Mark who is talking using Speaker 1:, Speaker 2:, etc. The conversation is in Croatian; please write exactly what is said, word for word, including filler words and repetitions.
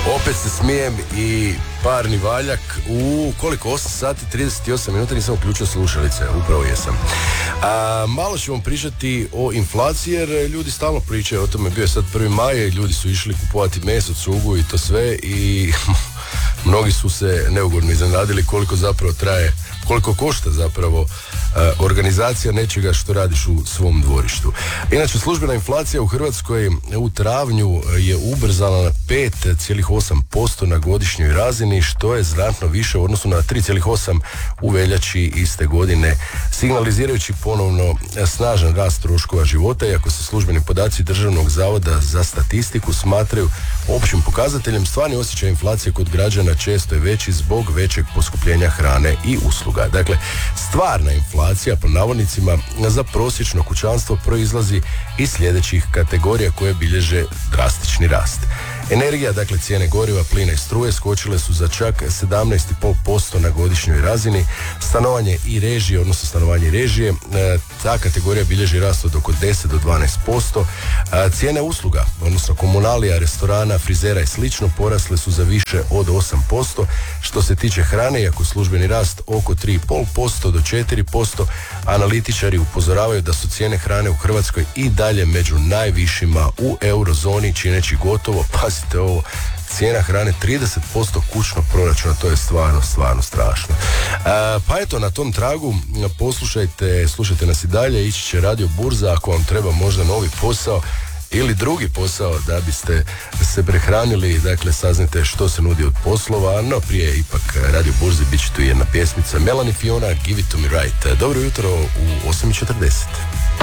Speaker 1: Opet se smijem i parni valjak u koliko, osam sati trideset osam minuta, nisam uključio slušalice, upravo jesam. A, malo ćemo pričati o inflaciji jer ljudi stalno pričaju o tome, bio je sad prvi maj, ljudi su išli kupovati meso, cugu i to sve i mnogi su se neugodno iznenadili koliko zapravo traje, koliko košta zapravo uh, organizacija nečega što radiš u svom dvorištu. Inače, službena inflacija u Hrvatskoj u travnju je ubrzala na pet zarez osam posto na godišnjoj razini, što je znatno više u odnosu na tri zarez osam u veljači iste godine, signalizirajući ponovno snažan rast troškova života, iako se službeni podaci Državnog zavoda za statistiku smatraju općim pokazateljem, stvarni osjećaj inflacije kod građana često je veći zbog većeg poskupljenja hrane i usluga. Dakle, stvarna inflacija, po navodnicima, za prosječno kućanstvo proizlazi iz sljedećih kategorija koje bilježe drastični rast. Energija, dakle cijene goriva, plina i struje skočile su za čak sedamnaest zarez pet posto na godišnjoj razini. Stanovanje i režije, odnosno stanovanje i režije, ta kategorija bilježi rast od oko deset do dvanaest posto. Cijene usluga, odnosno komunalija, restorana, frizera i slično porasle su za više od osam posto. Što se tiče hrane, iako službeni rast oko tri zarez pet posto do četiri posto, analitičari upozoravaju da su cijene hrane u Hrvatskoj i dalje među najvišima u eurozoni, čineći gotovo, pazite ovo, cijena hrane trideset posto kućnog proračuna. To je stvarno, stvarno strašno. E, pa eto, na tom tragu poslušajte, slušajte nas i dalje, ići će Radio Burza ako vam treba možda novi posao ili drugi posao da biste se prehranili. Dakle, saznajte što se nudi od poslova, no prije ipak Radio Burzi bit će tu jedna pjesmica Melanie Fiona, Give It To Me Right. Dobro jutro u osam i četrdeset.